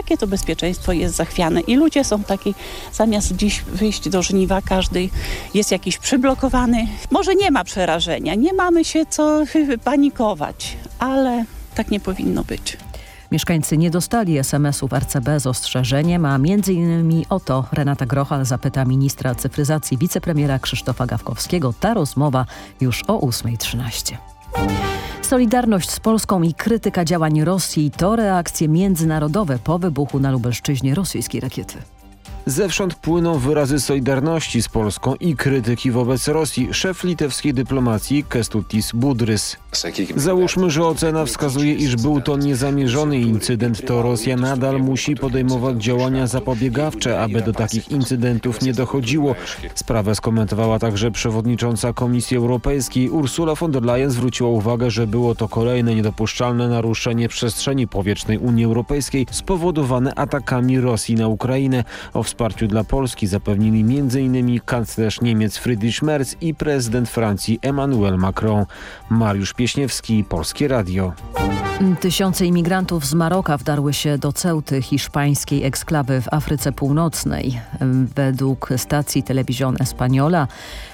Takie to bezpieczeństwo jest zachwiane i ludzie są taki, zamiast dziś wyjść do żniwa, każdy jest jakiś przyblokowany. Może nie ma przerażenia, nie mamy się co panikować, ale tak nie powinno być. Mieszkańcy nie dostali SMS-ów RCB z ostrzeżeniem, a m.in. o to Renata Grochal zapyta ministra cyfryzacji wicepremiera Krzysztofa Gawkowskiego. Ta rozmowa już o 8:13. Solidarność z Polską i krytyka działań Rosji to reakcje międzynarodowe po wybuchu na Lubelszczyźnie rosyjskiej rakiety. Zewsząd płyną wyrazy solidarności z Polską i krytyki wobec Rosji. Szef litewskiej dyplomacji Kęstutis Budrys. Załóżmy, że ocena wskazuje, iż był to niezamierzony incydent, to Rosja nadal musi podejmować działania zapobiegawcze, aby do takich incydentów nie dochodziło. Sprawę skomentowała także przewodnicząca Komisji Europejskiej. Ursula von der Leyen zwróciła uwagę, że było to kolejne niedopuszczalne naruszenie przestrzeni powietrznej Unii Europejskiej spowodowane atakami Rosji na Ukrainę. O wsparciu dla Polski zapewnili m.in. kanclerz Niemiec Friedrich Merz i prezydent Francji Emmanuel Macron. Mariusz Pieśniewski, Polskie Radio. Tysiące imigrantów z Maroka wdarły się do Ceuty, hiszpańskiej eksklawy w Afryce Północnej. Według stacji Televisión Española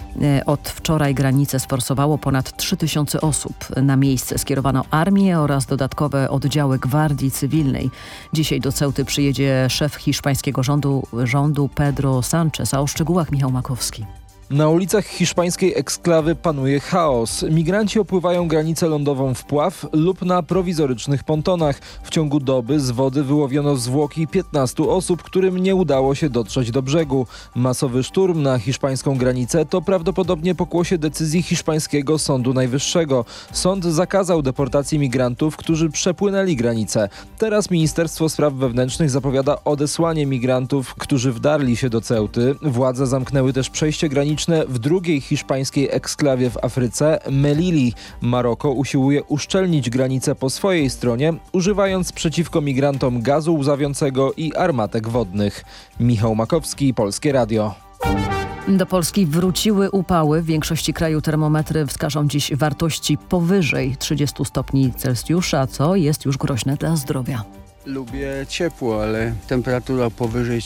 od wczoraj granicę sforsowało ponad 3000 osób. Na miejsce skierowano armię oraz dodatkowe oddziały gwardii cywilnej. Dzisiaj do Ceuty przyjedzie szef hiszpańskiego rządu Pedro Sánchez, a o szczegółach Michał Makowski. Na ulicach hiszpańskiej eksklawy panuje chaos. Migranci opływają granicę lądową wpław lub na prowizorycznych pontonach. W ciągu doby z wody wyłowiono zwłoki 15 osób, którym nie udało się dotrzeć do brzegu. Masowy szturm na hiszpańską granicę to prawdopodobnie pokłosie decyzji hiszpańskiego Sądu Najwyższego. Sąd zakazał deportacji migrantów, którzy przepłynęli granicę. Teraz Ministerstwo Spraw Wewnętrznych zapowiada odesłanie migrantów, którzy wdarli się do Ceuty. Władze zamknęły też przejście graniczne w drugiej hiszpańskiej eksklawie w Afryce, Melili. Maroko usiłuje uszczelnić granicę po swojej stronie, używając przeciwko migrantom gazu łzawiącego i armatek wodnych. Michał Makowski, Polskie Radio. Do Polski wróciły upały. W większości kraju termometry wskażą dziś wartości powyżej 30 stopni Celsjusza, co jest już groźne dla zdrowia. Lubię ciepło, ale temperatura powyżej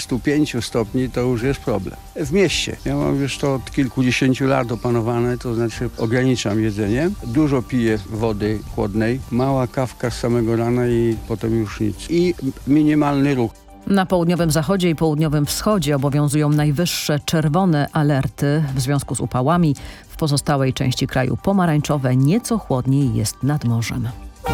35 stopni to już jest problem. W mieście. Ja mam już to od kilkudziesięciu lat opanowane, to znaczy ograniczam jedzenie. Dużo piję wody chłodnej, mała kawka z samego rana i potem już nic. I minimalny ruch. Na południowym zachodzie i południowym wschodzie obowiązują najwyższe czerwone alerty w związku z upałami. W pozostałej części kraju pomarańczowe, nieco chłodniej jest nad morzem.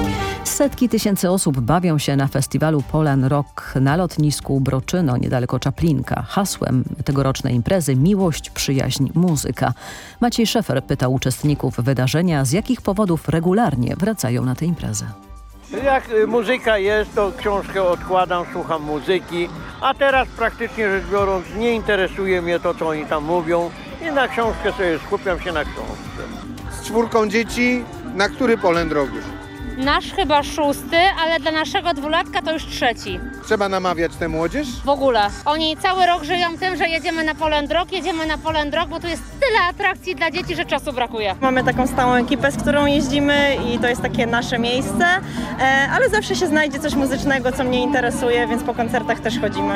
Setki tysięcy osób bawią się na festiwalu Poland Rock na lotnisku Broczyno, niedaleko Czaplinka. Hasłem tegorocznej imprezy miłość, przyjaźń, muzyka. Maciej Szefer pytał uczestników wydarzenia, z jakich powodów regularnie wracają na tę imprezę. Jak muzyka jest, to książkę odkładam, słucham muzyki, a teraz praktycznie rzecz biorąc nie interesuje mnie to, co oni tam mówią i na książkę sobie skupiam się na książce. Z 4 dzieci, na który Poland Rock już? Nasz chyba 6, ale dla naszego 2-latka to już 3. Trzeba namawiać tę młodzież? W ogóle. Oni cały rok żyją tym, że jedziemy na Poland Rock, bo tu jest tyle atrakcji dla dzieci, że czasu brakuje. Mamy taką stałą ekipę, z którą jeździmy i to jest takie nasze miejsce, ale zawsze się znajdzie coś muzycznego, co mnie interesuje, więc po koncertach też chodzimy.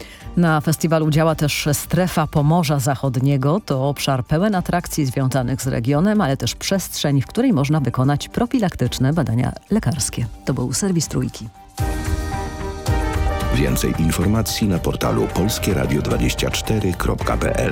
Na festiwalu działa też Strefa Pomorza Zachodniego. To obszar pełen atrakcji związanych z regionem, ale też przestrzeń, w której można wykonać profilaktyczne badania lekarskie. To był serwis Trójki. Więcej informacji na portalu polskieradio24.pl.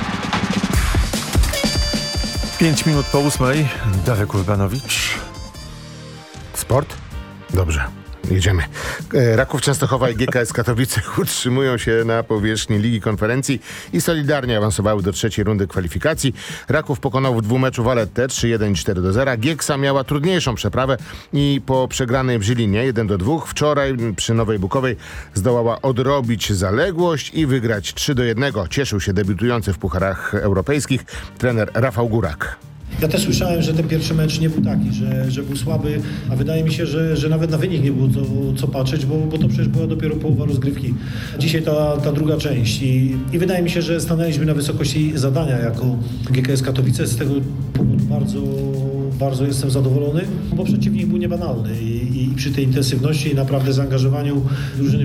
5 minut po 8. Darek Urbanowicz. Sport? Dobrze. Jedziemy. Raków Częstochowa i GKS Katowice utrzymują się na powierzchni Ligi Konferencji i solidarnie awansowały do trzeciej rundy kwalifikacji. Raków pokonał w dwumeczu Valettę 3-1 i 4-0. Gieksa miała trudniejszą przeprawę i po przegranej w Żylinie 1-2 wczoraj przy Nowej Bukowej zdołała odrobić zaległość i wygrać 3-1. Cieszył się debiutujący w pucharach europejskich trener Rafał Górak. Ja też słyszałem, że ten pierwszy mecz nie był taki, że był słaby, a wydaje mi się, że nawet na wynik nie było co patrzeć, bo to przecież była dopiero połowa rozgrywki. Dzisiaj ta druga część i wydaje mi się, że stanęliśmy na wysokości zadania jako GKS Katowice. Z tego powodu bardzo jestem zadowolony, bo przeciwnik był niebanalny i przy tej intensywności i naprawdę zaangażowaniu drużyny